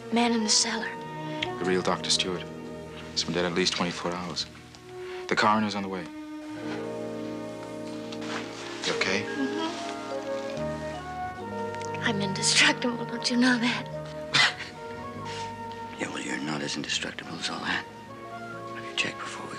Man in the cellar. The real Dr. Stewart. He's been dead at least 24 hours. The coroner's on the way. You okay? Mm-hmm. I'm indestructible, don't you know that? Yeah, well, you're not as indestructible as all that. Have you checked before?